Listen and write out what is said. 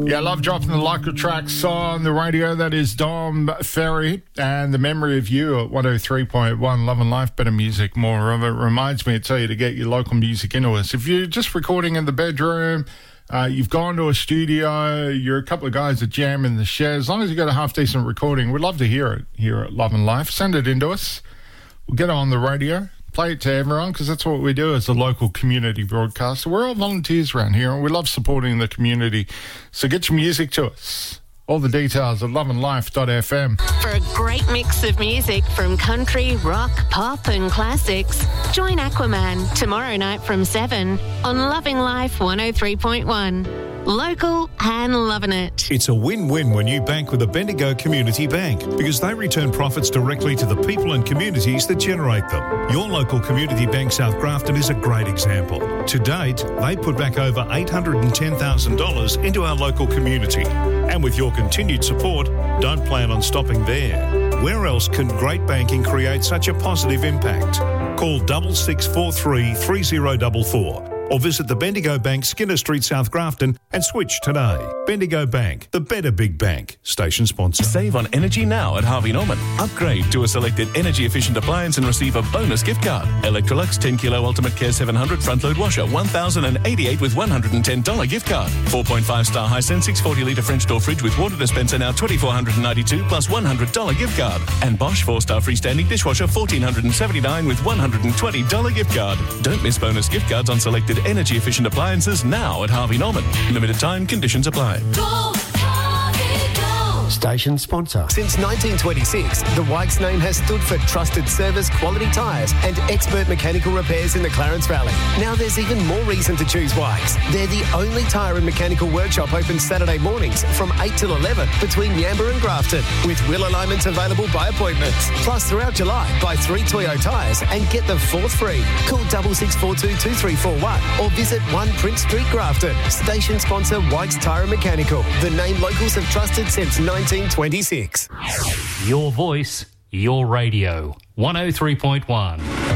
Yeah, I love dropping the local tracks on the radio. That is Dom Ferry and The Memory of You at 103.1 Love and Life. Better music, more of it. Reminds me to tell you to get your local music into us. If you're just recording in the bedroom, you've gone to a studio, you're a couple of guys that jam in the shed, as long as you've got a half-decent recording, we'd love to hear it here at Love and Life. Send it into us. We'll get it on the radio. Play it to everyone, because that's what we do as a local community broadcaster. We're all volunteers around here, and we love supporting the community. So get your music to us. All the details at loveandlife.fm. For a great mix of music from country, rock, pop and classics, join Aquaman tomorrow night from 7 on Loving Life 103.1. Local and loving it. It's a win-win when you bank with a Bendigo Community Bank, because they return profits directly to the people and communities that generate them. Your local community bank, South Grafton, is a great example. To date, they put back over $810,000 into our local community. And with your continued support, don't plan on stopping there. Where else can great banking create such a positive impact? Call 6643 3044. Or visit the Bendigo Bank, Skinner Street, South Grafton, and switch today. Bendigo Bank, the better big bank. Station sponsor. Save on energy now at Harvey Norman. Upgrade to a selected energy-efficient appliance and receive a bonus gift card. Electrolux 10 Kilo Ultimate Care 700 front-load washer, $1,088 with $110 gift card. 4.5-star Hisense 640 litre French door fridge with water dispenser, now $2,492 plus $100 gift card. And Bosch 4-star freestanding dishwasher, $1,479 with $120 gift card. Don't miss bonus gift cards on selected energy-efficient appliances now at Harvey Norman. Limited time, conditions apply. Go, Harvey, go. Station sponsor. Since 1926, the Wykes name has stood for trusted service, quality tyres and expert mechanical repairs in the Clarence Valley. Now there's even more reason to choose Wykes. They're the only tyre and mechanical workshop open Saturday mornings from 8 till 11 between Yamba and Grafton, with wheel alignments available by appointment. Plus, throughout July, buy 3 Toyo tyres and get the 4th free. Call 6642 2341 or visit 1 Prince Street, Grafton. Station sponsor Wykes Tyre and Mechanical. The name locals have trusted since 1926. Your voice, your radio. 103.1.